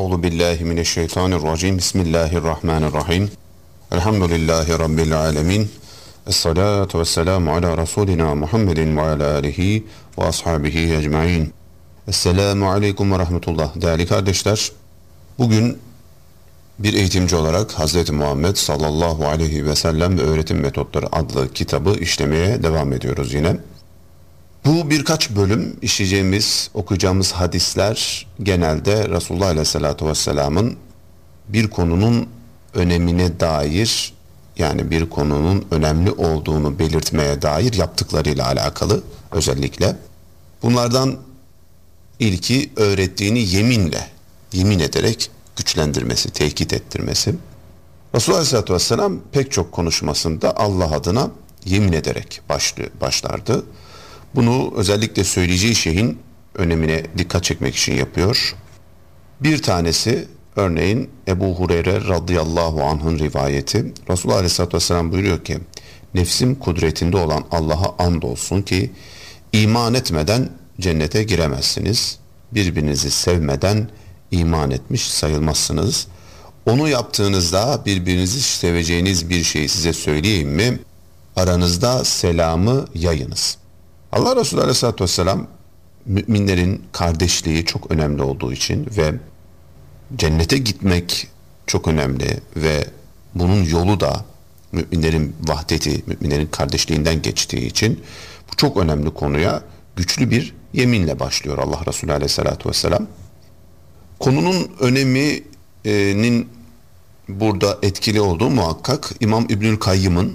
Euzu billahi mineşşeytanirracim. Bismillahirrahmanirrahim. Elhamdülillahi rabbil alamin. Essalatu vesselamu ala rasulina Muhammedin ve ala alihi ve ashabihi ecmaîn. Esselamu aleyküm ve rahmetullah. Değerli kardeşler, bugün bir eğitimci olarak Hz. Muhammed sallallahu aleyhi ve sellem ve öğretim metotları adlı kitabı işlemeye devam ediyoruz yine. Bu birkaç bölüm işleyeceğimiz, okuyacağımız hadisler genelde Resulullah aleyhissalatu vesselamın bir konunun önemine dair, yani bir konunun önemli olduğunu belirtmeye dair yaptıklarıyla alakalı özellikle. Bunlardan ilki öğrettiğini yemin ederek güçlendirmesi, tekit ettirmesi. Resulullah aleyhissalatu vesselam pek çok konuşmasında Allah adına yemin ederek başlardı. Bunu özellikle söyleyeceği şeyin önemine dikkat çekmek için yapıyor. Bir tanesi örneğin Ebu Hureyre radıyallahu anh'ın rivayeti. Resulullah aleyhissalatü vesselam buyuruyor ki, nefsim kudretinde olan Allah'a andolsun ki iman etmeden cennete giremezsiniz. Birbirinizi sevmeden iman etmiş sayılmazsınız. Onu yaptığınızda birbirinizi seveceğiniz bir şeyi size söyleyeyim mi? Aranızda selamı yayınız. Allah Resulü Aleyhisselatü Vesselam müminlerin kardeşliği çok önemli olduğu için ve cennete gitmek çok önemli ve bunun yolu da müminlerin vahdeti, müminlerin kardeşliğinden geçtiği için bu çok önemli konuya güçlü bir yeminle başlıyor Allah Resulü Aleyhisselatü Vesselam. Konunun öneminin burada etkili olduğu muhakkak. İmam İbnül Kayyım'ın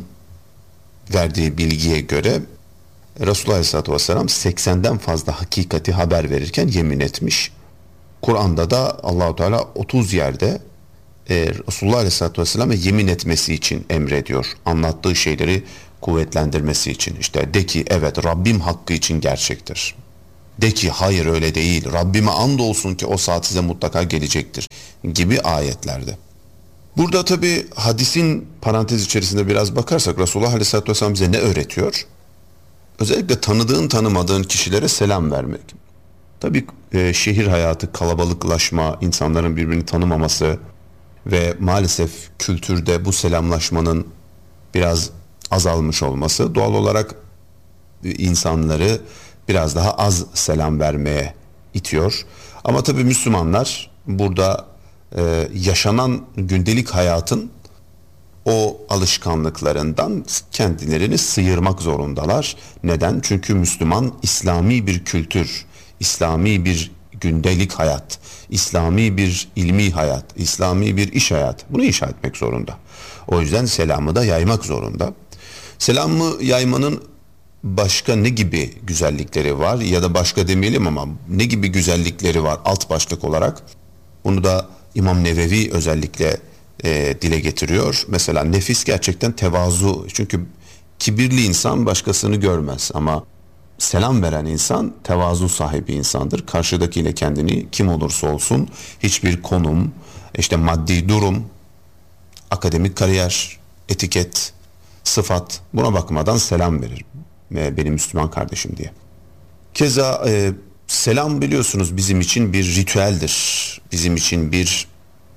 verdiği bilgiye göre Resulullah Aleyhisselatü Vesselam 80'den fazla hakikati haber verirken yemin etmiş. Kur'an'da da Allah-u Teala 30 yerde Resulullah Aleyhisselatü Vesselam'a yemin etmesi için emrediyor. Anlattığı şeyleri kuvvetlendirmesi için. İşte de ki evet, Rabbim hakkı için gerçektir. De ki hayır öyle değil, Rabbime andolsun ki o saat size mutlaka gelecektir gibi ayetlerde. Burada tabi hadisin parantez içerisinde biraz bakarsak Resulullah Aleyhisselatü Vesselam bize ne öğretiyor? Özellikle tanıdığın tanımadığın kişilere selam vermek. Tabii şehir hayatı, kalabalıklaşma, insanların birbirini tanımaması ve maalesef kültürde bu selamlaşmanın biraz azalmış olması doğal olarak insanları biraz daha az selam vermeye itiyor. Ama tabii Müslümanlar burada yaşanan gündelik hayatın o alışkanlıklarından kendilerini sıyırmak zorundalar. Neden? Çünkü Müslüman İslami bir kültür, İslami bir gündelik hayat, İslami bir ilmi hayat, İslami bir iş hayatı. Bunu inşa etmek zorunda. O yüzden selamı da yaymak zorunda. Selamı yaymanın başka ne gibi güzellikleri var ya da başka demeyelim ama ne gibi güzellikleri var alt başlık olarak? Bunu da İmam Nevevi özellikle dile getiriyor. Mesela nefis gerçekten tevazu. Çünkü kibirli insan başkasını görmez ama selam veren insan tevazu sahibi insandır. Karşıdakiyle kendini kim olursa olsun hiçbir konum, işte maddi durum, akademik kariyer, etiket, sıfat buna bakmadan selam verir. Benim Müslüman kardeşim diye. Keza selam biliyorsunuz bizim için bir ritüeldir. Bizim için bir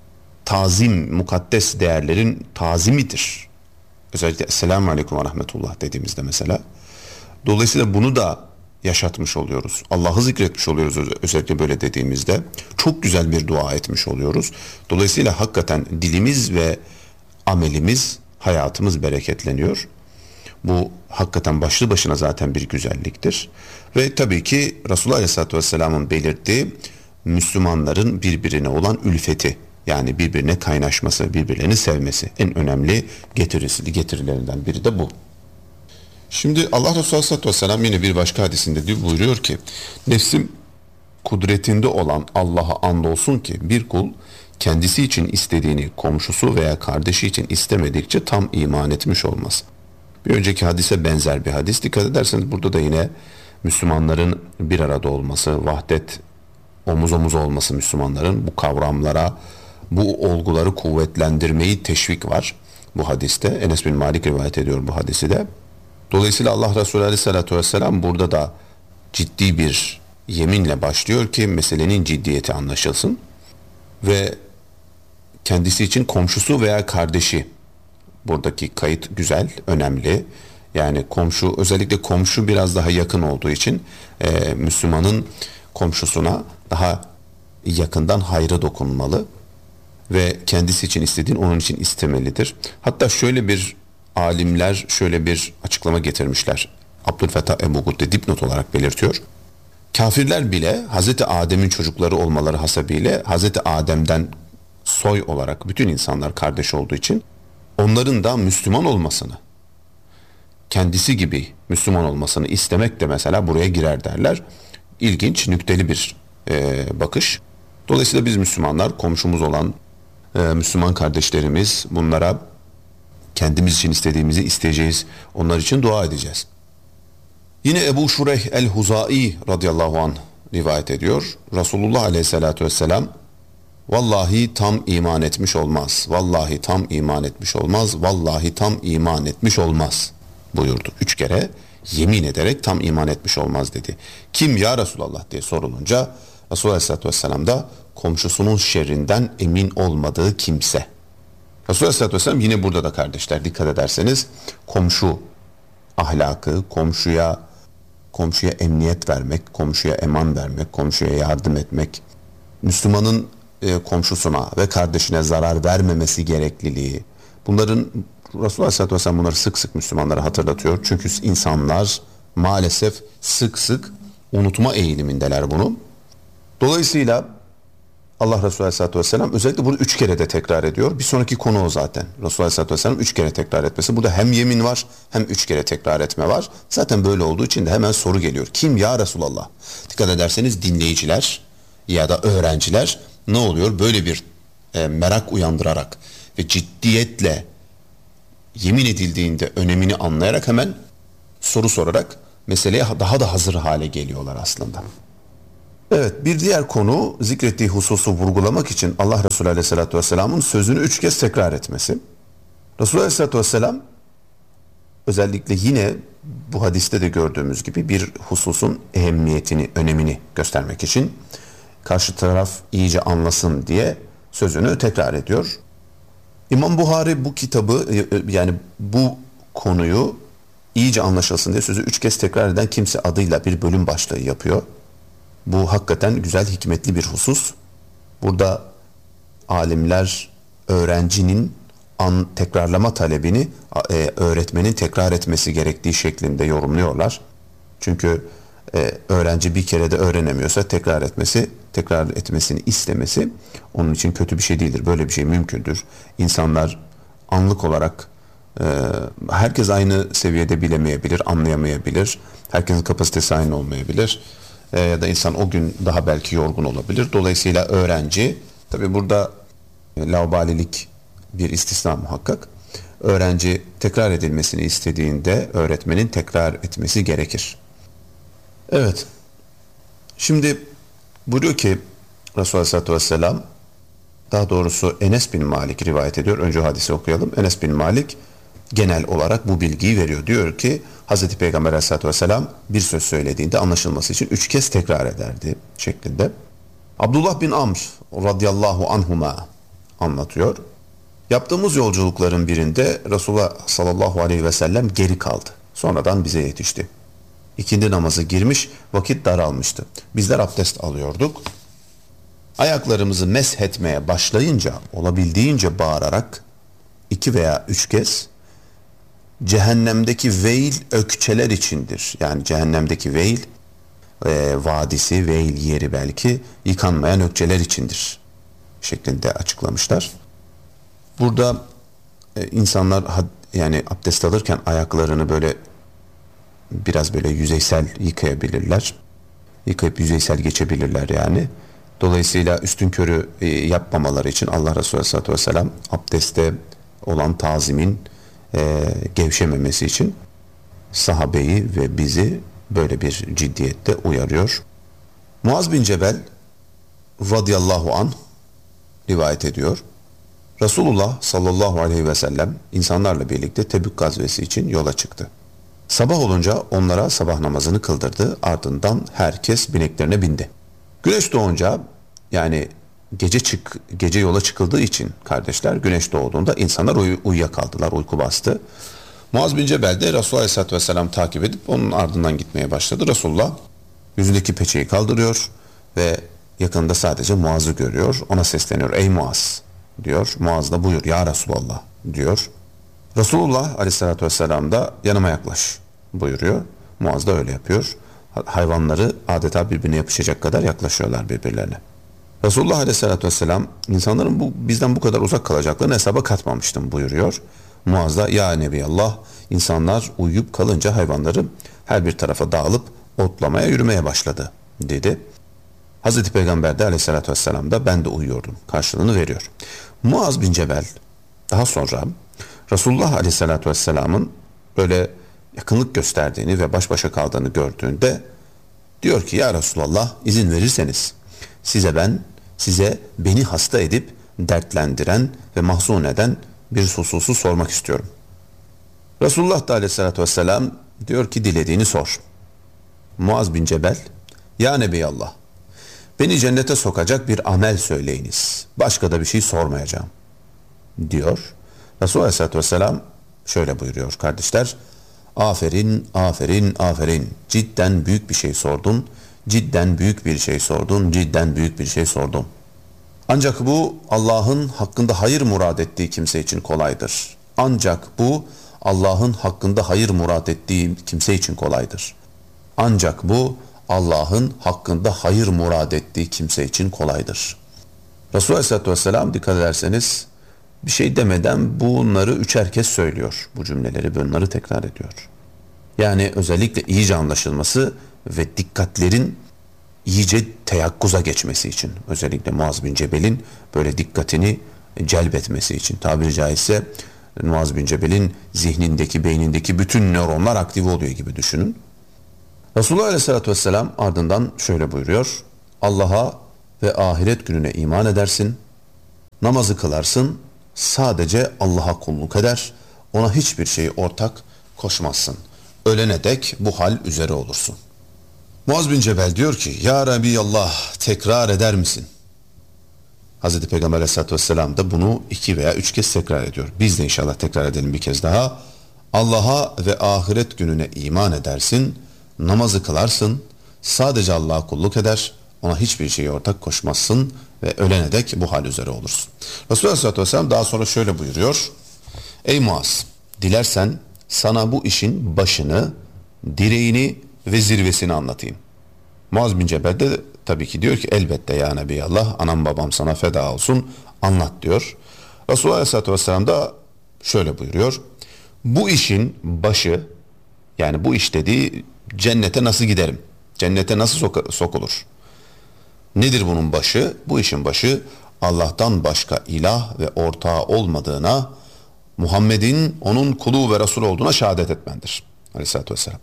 tazim, mukaddes değerlerin tazimidir. Özellikle Esselamu Aleyküm ve Rahmetullah dediğimizde mesela. Dolayısıyla bunu da yaşatmış oluyoruz. Allah'ı zikretmiş oluyoruz özellikle böyle dediğimizde. Çok güzel bir dua etmiş oluyoruz. Dolayısıyla hakikaten dilimiz ve amelimiz, hayatımız bereketleniyor. Bu hakikaten başlı başına zaten bir güzelliktir. Ve tabii ki Resulullah Aleyhisselatü Vesselam'ın belirttiği Müslümanların birbirine olan ülfeti, yani birbirine kaynaşması, birbirlerini sevmesi en önemli getirilerinden biri de bu. Şimdi Allah Resulü Aleyhisselatü Vesselam yine bir başka hadisinde buyuruyor ki, nefsim kudretinde olan Allah'a andolsun ki bir kul kendisi için istediğini komşusu veya kardeşi için istemedikçe tam iman etmiş olmaz. Bir önceki hadise benzer bir hadis. Dikkat ederseniz burada da yine Müslümanların bir arada olması, vahdet, omuz omuz olması Müslümanların bu kavramlara, bu olguları kuvvetlendirmeyi teşvik var bu hadiste. Enes bin Malik rivayet ediyor bu hadisi de. Dolayısıyla Allah Resulü Aleyhisselatü Vesselam burada da ciddi bir yeminle başlıyor ki meselenin ciddiyeti anlaşılsın. ve kendisi için komşusu veya kardeşi, buradaki kayıt güzel, önemli. Yani komşu, özellikle komşu biraz daha yakın olduğu için Müslümanın komşusuna daha yakından hayrı dokunmalı ve kendisi için istediğin onun için istemelidir. Hatta şöyle bir alimler şöyle bir açıklama getirmişler. Abdülfettah Ebu-Gudde dipnot olarak belirtiyor. Kafirler bile Hazreti Adem'in çocukları olmaları hasebiyle Hazreti Adem'den soy olarak bütün insanlar kardeş olduğu için onların da Müslüman olmasını, kendisi gibi Müslüman olmasını istemek de mesela buraya girer derler. İlginç, nükteli bir bakış. Dolayısıyla biz Müslümanlar, komşumuz olan Müslüman kardeşlerimiz, bunlara kendimiz için istediğimizi isteyeceğiz. Onlar için dua edeceğiz. Yine Ebu Şureyh el-Huzai radıyallahu anh rivayet ediyor. Resulullah aleyhissalatü vesselam vallahi tam iman etmiş olmaz. Vallahi tam iman etmiş olmaz. Vallahi tam iman etmiş olmaz buyurdu. 3 kere yemin ederek tam iman etmiş olmaz dedi. Kim ya Resulallah diye sorulunca Resulullah aleyhissalatü vesselam da komşusunun şerrinden emin olmadığı kimse. Resulullah aleyhissalatü vesselam yine burada da kardeşler dikkat ederseniz komşu ahlakı, komşuya emniyet vermek, komşuya eman vermek, komşuya yardım etmek, Müslümanın komşusuna ve kardeşine zarar vermemesi gerekliliği. Bunların Resulullah Aleyhisselatü Vesselam bunları sık sık Müslümanlara hatırlatıyor. Çünkü insanlar maalesef sık sık unutma eğilimindeler bunu. Dolayısıyla Allah Resulü Aleyhisselatü Vesselam özellikle burada 3 kere de tekrar ediyor. Bir sonraki konu o zaten. Resulullah Aleyhisselatü Vesselam 3 kere tekrar etmesi. Burada hem yemin var hem 3 kere tekrar etme var. Zaten böyle olduğu için de hemen soru geliyor. Kim ya Resulallah? Dikkat ederseniz dinleyiciler ya da öğrenciler ne oluyor? Böyle bir merak uyandırarak ve ciddiyetle yemin edildiğinde önemini anlayarak hemen soru sorarak meseleye daha da hazır hale geliyorlar aslında. Evet, bir diğer konu zikrettiği hususu vurgulamak için Allah Resulü Aleyhisselatü Vesselam'ın sözünü 3 kez tekrar etmesi. Resulü Aleyhisselatü Vesselam özellikle yine bu hadiste de gördüğümüz gibi bir hususun ehemmiyetini, önemini göstermek için karşı taraf iyice anlasın diye sözünü tekrar ediyor. İmam Buhari bu kitabı yani bu konuyu iyice anlaşılsın diye sözü 3 kez tekrar eden kimse adıyla bir bölüm başlığı yapıyor. Bu hakikaten güzel, hikmetli bir husus. Burada alimler öğrencinin tekrarlama talebini öğretmenin tekrar etmesi gerektiği şeklinde yorumluyorlar. Çünkü öğrenci bir kere de öğrenemiyorsa tekrar etmesini istemesi onun için kötü bir şey değildir. Böyle bir şey mümkündür. İnsanlar anlık olarak herkes aynı seviyede bilemeyebilir, anlayamayabilir. Herkesin kapasitesi aynı olmayabilir. Ya da insan o gün daha belki yorgun olabilir. Dolayısıyla öğrenci, tabi burada laubalilik bir istisna muhakkak. Öğrenci tekrar edilmesini istediğinde öğretmenin tekrar etmesi gerekir. Evet. Şimdi buyuruyor ki Resulullah Aleyhisselatü Vesselam, daha doğrusu Enes bin Malik rivayet ediyor. Önce hadisi okuyalım. Enes bin Malik genel olarak bu bilgiyi veriyor. Diyor ki Hazreti Peygamber Aleyhisselatü Vesselam bir söz söylediğinde anlaşılması için 3 kez tekrar ederdi şeklinde. Abdullah bin Amr radıyallahu anhuma anlatıyor. Yaptığımız yolculukların birinde Resulullah sallallahu aleyhi ve sellem geri kaldı. Sonradan bize yetişti. İkindi namazı girmiş, vakit daralmıştı. Bizler abdest alıyorduk. Ayaklarımızı meshetmeye başlayınca olabildiğince bağırarak 2 veya 3 kez cehennemdeki veil ökçeler içindir. Yani cehennemdeki veil vadisi, veil yeri belki yıkanmayan ökçeler içindir şeklinde açıklamışlar. Burada insanlar yani abdest alırken ayaklarını böyle biraz böyle yüzeysel yıkayabilirler. Yıkayıp yüzeysel geçebilirler yani. Dolayısıyla üstünkörü yapmamaları için Allah Resulü Aleyhisselatü Vesselam abdeste olan tazimin gevşememesi için sahabeyi ve bizi böyle bir ciddiyette uyarıyor. Muaz bin Cebel radıyallahu anh rivayet ediyor. Resulullah sallallahu aleyhi ve sellem insanlarla birlikte Tebük gazvesi için yola çıktı. Sabah olunca onlara sabah namazını kıldırdı. Ardından herkes bineklerine bindi. Güneş doğunca yani gece yola çıkıldığı için kardeşler, güneş doğduğunda insanlar uyuyakaldılar, uyku bastı. Muaz bin Cebel de Resulullah Aleyhisselatü Vesselam takip edip onun ardından gitmeye başladı. Resulullah yüzündeki peçeyi kaldırıyor ve yakında sadece Muaz'ı görüyor. Ona sesleniyor. Ey Muaz diyor. Muaz da buyur ya Resulallah diyor. Resulullah Aleyhisselatü Vesselam da yanıma yaklaş buyuruyor. Muaz da öyle yapıyor. Hayvanları adeta birbirine yapışacak kadar yaklaşıyorlar birbirlerine. Resulullah Aleyhisselatü Vesselam insanların bizden bu kadar uzak kalacaklarını hesaba katmamıştım buyuruyor. Muaz da ya Nebiyallah, insanlar uyuyup kalınca hayvanları her bir tarafa dağılıp otlamaya, yürümeye başladı dedi. Hazreti Peygamber de Aleyhisselatü Vesselam da ben de uyuyordum karşılığını veriyor. Muaz bin Cebel daha sonra Resulullah Aleyhisselatü Vesselam'ın böyle yakınlık gösterdiğini ve baş başa kaldığını gördüğünde diyor ki ya Resulallah, izin verirseniz size beni hasta edip dertlendiren ve mahzun eden bir hususu sormak istiyorum. Resulullah da Aleyhisselatü Vesselam diyor ki dilediğini sor. Muaz bin Cebel ya Nebiyallah, beni cennete sokacak bir amel söyleyiniz. Başka da bir şey sormayacağım diyor. Resulullah Aleyhisselatü Vesselam şöyle buyuruyor kardeşler. Aferin, aferin, aferin. Cidden büyük bir şey sordun. Cidden büyük bir şey sordun. Cidden büyük bir şey sordun. Ancak bu Allah'ın hakkında hayır murad ettiği kimse için kolaydır. Ancak bu Allah'ın hakkında hayır murad ettiği kimse için kolaydır. Ancak bu Allah'ın hakkında hayır murad ettiği kimse için kolaydır. Resulullah Aleyhisselatü Vesselam dikkat ederseniz bir şey demeden bunları üçer kez söylüyor. Bu cümleleri, bunları tekrar ediyor. Yani özellikle iyice anlaşılması ve dikkatlerin iyice teyakkuza geçmesi için, özellikle Muaz bin Cebel'in böyle dikkatini celbetmesi için, tabiri caizse Muaz bin Cebel'in zihnindeki, beynindeki bütün nöronlar aktive oluyor gibi düşünün. Resulullah Aleyhisselatü Vesselam ardından şöyle buyuruyor. Allah'a ve ahiret gününe iman edersin, namazı kılarsın, sadece Allah'a kulluk eder, ona hiçbir şeyi ortak koşmazsın. Ölene dek bu hal üzere olursun. Muaz bin Cebel diyor ki ya Rabbi tekrar eder misin? Hazreti Peygamber Aleyhisselatü Vesselam da bunu 2 veya 3 kez tekrar ediyor. Biz de inşallah tekrar edelim bir kez daha. Allah'a ve ahiret gününe iman edersin, namazı kılarsın, sadece Allah'a kulluk eder, ona hiçbir şeyi ortak koşmazsın ve ölene dek bu hal üzere olursun. Resulullah Aleyhisselatü Vesselam daha sonra şöyle buyuruyor. Ey Muaz, dilersen sana bu işin başını, direğini ve zirvesini anlatayım. Muaz bin Cebel de tabii ki diyor ki elbette ya Nebiyallah, anam babam sana feda olsun, anlat diyor. Resulullah Aleyhisselatü Vesselam da şöyle buyuruyor. Bu işin başı, yani bu iş dediği cennete nasıl giderim? Cennete nasıl sokulur? Nedir bunun başı? Bu işin başı Allah'tan başka ilah ve ortağı olmadığına, Muhammed'in onun kulu ve Resul olduğuna şehadet etmendir. Aleyhisselatü Vesselam.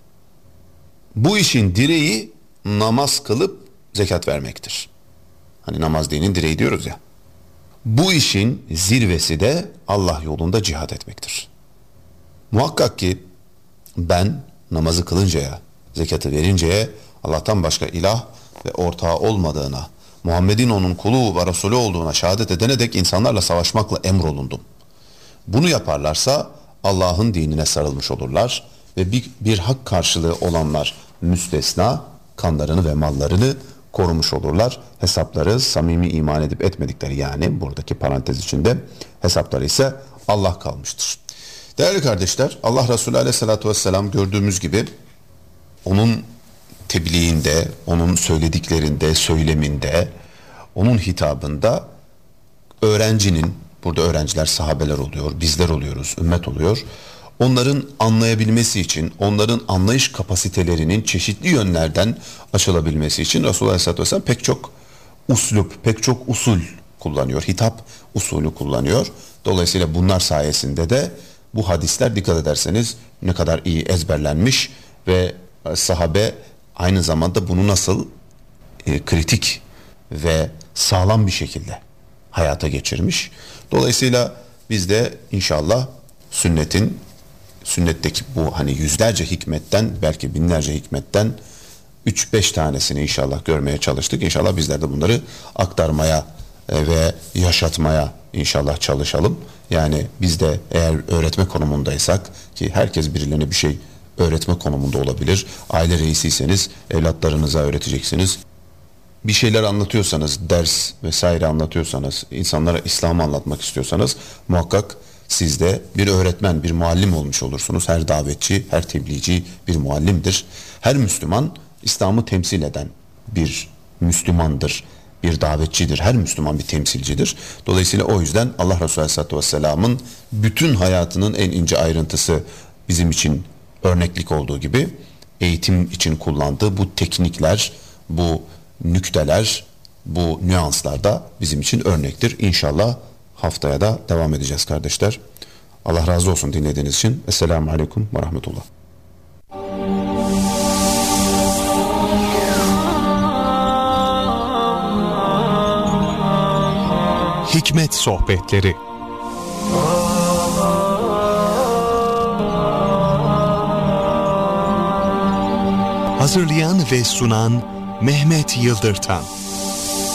Bu işin direği namaz kılıp zekat vermektir. Hani namaz dinin direği diyoruz ya. Bu işin zirvesi de Allah yolunda cihad etmektir. Muhakkak ki ben namazı kılıncaya, zekatı verinceye Allah'tan başka ilah ve ortağı olmadığına, Muhammed'in onun kulu ve Resulü olduğuna şehadet edene dek insanlarla savaşmakla emrolundum. Bunu yaparlarsa Allah'ın dinine sarılmış olurlar ve bir hak karşılığı olanlar müstesna, kanlarını ve mallarını korumuş olurlar. Hesapları samimi iman edip etmedikleri, yani buradaki parantez içinde hesapları ise Allah kalmıştır. Değerli kardeşler, Allah Resulü Aleyhisselatü Vesselam gördüğümüz gibi onun tebliğinde, onun söylediklerinde, söyleminde, onun hitabında öğrencinin, burada öğrenciler sahabeler oluyor, bizler oluyoruz, ümmet oluyor. Onların anlayabilmesi için, onların anlayış kapasitelerinin çeşitli yönlerden açılabilmesi için Resulullah Aleyhisselatü Vesselam pek çok uslup, pek çok usul kullanıyor. Hitap usulü kullanıyor. Dolayısıyla bunlar sayesinde de bu hadisler dikkat ederseniz ne kadar iyi ezberlenmiş ve sahabe aynı zamanda bunu nasıl kritik ve sağlam bir şekilde hayata geçirmiş. Dolayısıyla biz de inşallah sünnetteki bu hani yüzlerce hikmetten, belki binlerce hikmetten 3-5 tanesini inşallah görmeye çalıştık. İnşallah bizler de bunları aktarmaya ve yaşatmaya inşallah çalışalım. Yani biz de eğer öğretme konumundaysak, ki herkes birilerine bir şey öğretme konumunda olabilir. Aile reisiyseniz evlatlarınıza öğreteceksiniz. Bir şeyler anlatıyorsanız, ders vesaire anlatıyorsanız, insanlara İslam'ı anlatmak istiyorsanız muhakkak siz de bir öğretmen, bir muallim olmuş olursunuz. Her davetçi, her tebliğci bir muallimdir. Her Müslüman İslam'ı temsil eden bir Müslümandır, bir davetçidir. Her Müslüman bir temsilcidir. Dolayısıyla o yüzden Allah Resulü Aleyhisselatü Vesselam'ın bütün hayatının en ince ayrıntısı bizim için örneklik olduğu gibi eğitim için kullandığı bu teknikler, bu nükteler, bu nüanslar da bizim için örnektir. İnşallah haftaya da devam edeceğiz kardeşler. Allah razı olsun dinlediğiniz için. Esselamu Aleyküm ve Rahmetullah. Hikmet Sohbetleri. Hazırlayan ve sunan Mehmet Yıldırtan.